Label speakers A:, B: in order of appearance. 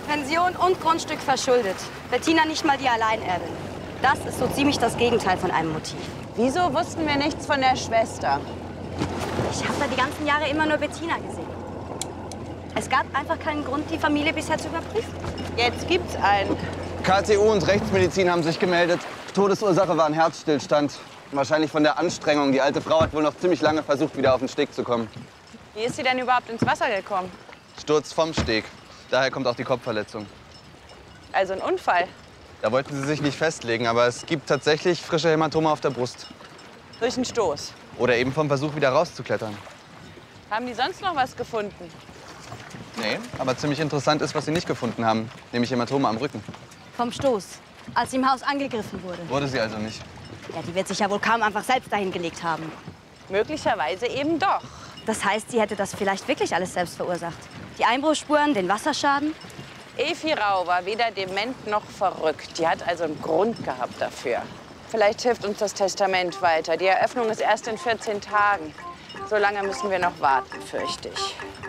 A: Pension und Grundstück verschuldet. Bettina nicht mal die Alleinerbin. Das ist so ziemlich das Gegenteil von einem Motiv.
B: Wieso wussten wir nichts von der Schwester?
A: Ich habe da die ganzen Jahre immer nur Bettina gesehen. Es gab einfach keinen Grund, die Familie bisher zu überprüfen.
B: Jetzt gibt's einen.
C: KTU und Rechtsmedizin haben sich gemeldet. Todesursache war ein Herzstillstand. Wahrscheinlich von der Anstrengung. Die alte Frau hat wohl noch ziemlich lange versucht, wieder auf den Steg zu kommen.
B: Wie ist sie denn überhaupt ins Wasser gekommen?
C: Sturz vom Steg. Daher kommt auch die Kopfverletzung.
B: Also ein Unfall.
C: Da wollten sie sich nicht festlegen, aber es gibt tatsächlich frische Hämatome auf der Brust.
B: Durch einen Stoß.
C: Oder eben vom Versuch, wieder rauszuklettern.
B: Haben die sonst noch was gefunden?
C: Nee, aber ziemlich interessant ist, was sie nicht gefunden haben. Nämlich Hämatome am Rücken.
A: Vom Stoß, als sie im Haus angegriffen wurde.
C: Wurde sie also nicht.
A: Ja, die wird sich ja wohl kaum einfach selbst dahin gelegt haben.
B: Möglicherweise eben doch.
A: Das heißt, sie hätte das vielleicht wirklich alles selbst verursacht. Die Einbruchsspuren, den Wasserschaden.
B: Efi Rau war weder dement noch verrückt. Die hat also einen Grund gehabt dafür. Vielleicht hilft uns das Testament weiter. Die Eröffnung ist erst in 14 Tagen. So lange müssen wir noch warten, fürchte ich.